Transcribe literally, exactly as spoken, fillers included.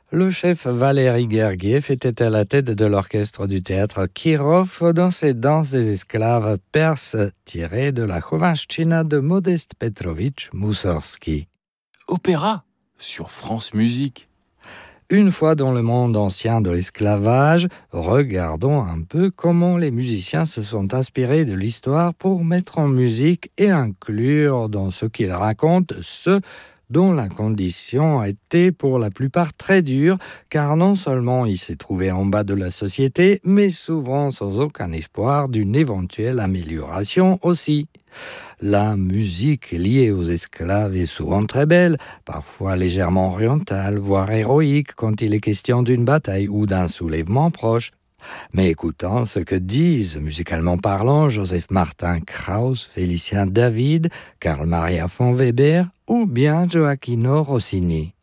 Le chef Valéry Gergiev était à la tête de l'orchestre du théâtre Kirov dans ses danses des esclaves perses tirées de la Chovachtina de Modeste Petrovitch Moussorski. Opéra sur France Musique. Une fois dans le monde ancien de l'esclavage, regardons un peu comment les musiciens se sont inspirés de l'histoire pour mettre en musique et inclure dans ce qu'ils racontent ceux dont la condition était pour la plupart très dure, car non seulement ils se trouvaient en bas de la société, mais souvent sans aucun espoir d'une éventuelle amélioration aussi. La musique liée aux esclaves est souvent très belle, parfois légèrement orientale, voire héroïque quand il est question d'une bataille ou d'un soulèvement proche. Mais écoutons ce que disent, musicalement parlant, Joseph Martin Krauss, Félicien David, Karl Maria von Weber ou bien Gioacchino Rossini.